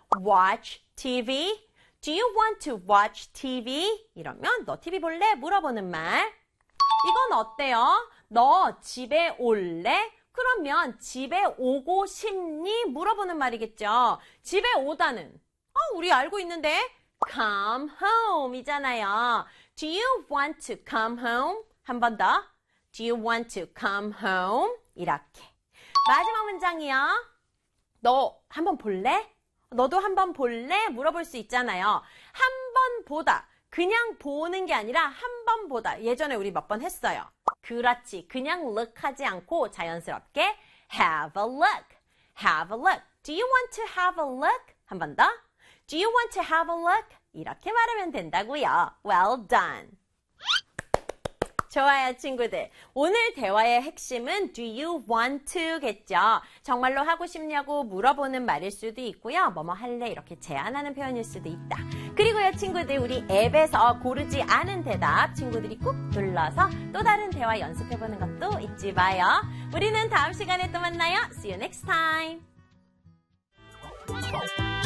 watch TV? Do you want to watch TV? 이러면 너 TV 볼래? 물어보는 말. 이건 어때요? 너 집에 올래? 그러면 집에 오고 싶니? 물어보는 말이겠죠. 집에 오다는 우리 알고 있는데 come home 이잖아요. Do you want to come home? 한 번 더. Do you want to come home? 이렇게. 마지막 문장이요. 너 한번 볼래? 너도 한번 볼래? 물어볼 수 있잖아요. 한 번 보다. 그냥 보는 게 아니라 한 번 보다. 예전에 우리 몇 번 했어요. 그렇지. 그냥 look 하지 않고 자연스럽게 have a look. have a look. Do you want to have a look? 한 번 더. Do you want to have a look? 이렇게 말하면 된다고요. Well done. 좋아요, 친구들. 오늘 대화의 핵심은 do you want to 겠죠. 정말로 하고 싶냐고 물어보는 말일 수도 있고요. 뭐뭐 할래 이렇게 제안하는 표현일 수도 있다. 그리고요, 친구들 우리 앱에서 고르지 않은 대답 친구들이 꾹 눌러서 또 다른 대화 연습해보는 것도 잊지 마요. 우리는 다음 시간에 또 만나요. See you next time.